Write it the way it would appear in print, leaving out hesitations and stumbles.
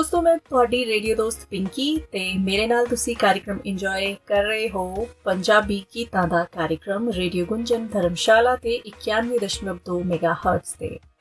ਦੋਸਤੋ ਮੈਂ ਤੁਹਾਡੀ ਰੇਡੀਓ ਦੋਸਤ ਪਿੰਕੀ ਤੇ ਮੇਰੇ ਨਾਲ ਤੁਸੀਂ कार्यक्रम ਇੰਜੋਏ ਕਰ ਰਹੇ ਹੋ ਪੰਜਾਬੀ ਗੀਤਾਂ ਦਾ कार्यक्रम ਰੇਡੀਓ ਗੁੰਜਨ ਧਰਮਸ਼ਾਲਾ ਤੇ 91.2 ਮੈਗਾਹਰਟਜ਼ ਤੇ।